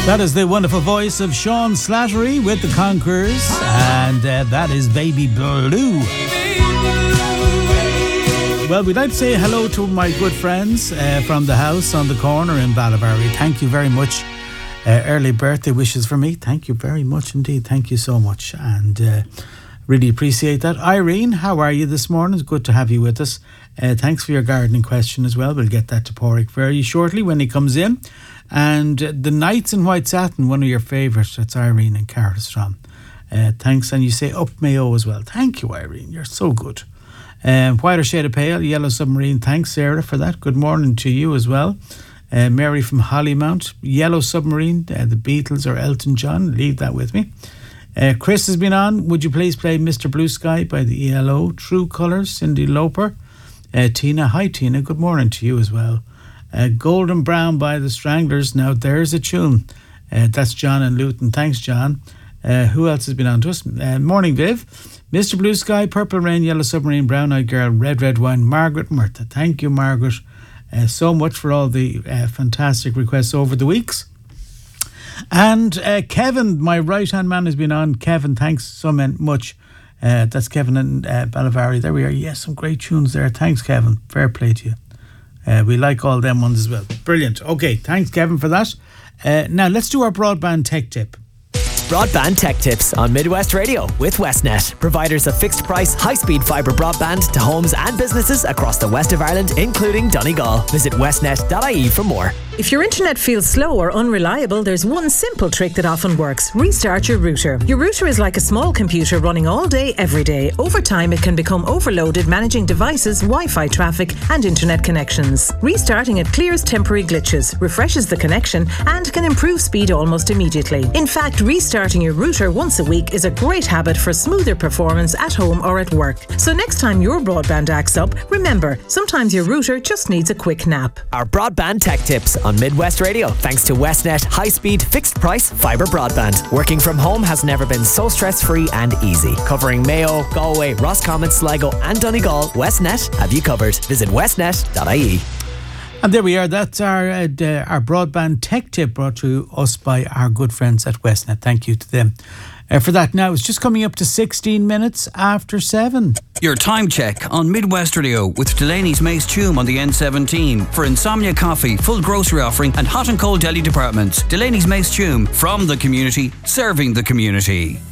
That is the wonderful voice of Sean Slattery with the Conquerors, and that is Baby Blue. Well, we'd like to say hello to my good friends from the house on the corner in Ballabari. Thank you very much. Early birthday wishes for me. Thank you very much indeed. Thank you so much, and really appreciate that. Irene, how are you this morning? It's good to have you with us. Thanks for your gardening question as well. We'll get that to Porrick very shortly when he comes in. And the Nights in White Satin, one of your favourites. That's Irene and Carterstrom. Thanks. And you say Up Mayo as well. Thank you, Irene. You're so good. Whiter Shade of Pale, Yellow Submarine. Thanks, Sarah, for that. Good morning to you as well. Mary from Hollymount. Yellow Submarine, the Beatles or Elton John. Leave that with me. Chris has been on. Would you please play Mr. Blue Sky by the ELO? True Colours, Cyndi Lauper. Tina. Hi, Tina. Good morning to you as well. Golden Brown by the Stranglers. Now there's a tune. That's John and Luton. Thanks, John. Who else has been on to us? Morning, Viv. Mr. Blue Sky, Purple Rain, Yellow Submarine, Brown Eyed Girl, Red Red Wine. Margaret Murtha. Thank you, Margaret, so much for all the fantastic requests over the weeks. And Kevin, my right hand man, has been on. Kevin, thanks so much. That's Kevin and Ballabari. There we are. Yes, some great tunes there. Thanks, Kevin. Fair play to you. We like all them ones as well. Brilliant. Okay, thanks, Kevin, for that. Now, let's do our broadband tech tip. Broadband Tech Tips on Midwest Radio with Westnet, providers of fixed price, high-speed fibre broadband to homes and businesses across the west of Ireland, including Donegal. Visit westnet.ie for more. If your internet feels slow or unreliable, there's one simple trick that often works. Restart your router. Your router is like a small computer running all day, every day. Over time, it can become overloaded managing devices, Wi-Fi traffic and internet connections. Restarting it clears temporary glitches, refreshes the connection and can improve speed almost immediately. In fact, restarting your router once a week is a great habit for smoother performance at home or at work. So next time your broadband acts up, remember, sometimes your router just needs a quick nap. Our Broadband Tech Tips on Midwest Radio, thanks to Westnet high-speed, fixed-price fibre broadband. Working from home has never been so stress-free and easy. Covering Mayo, Galway, Roscommon, Sligo and Donegal, Westnet have you covered. Visit westnet.ie. And there we are. That's our broadband tech tip brought to us by our good friends at Westnet. Thank you to them for that. Now, it's just coming up to 16 minutes after 7. Your time check on Midwest Radio with Delaney's Mace Tume on the N17 for Insomnia Coffee, full grocery offering and hot and cold deli departments. Delaney's Mace Tume, from the community, serving the community.